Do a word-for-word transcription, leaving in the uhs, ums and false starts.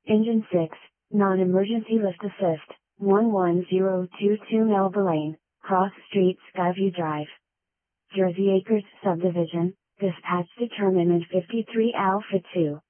Engine six, Non-Emergency Lift Assist, one one zero two two Melba Lane, Cross Street, Skyview Drive. Jersey Acres Subdivision, Dispatch Determinant fifty-three Alpha two.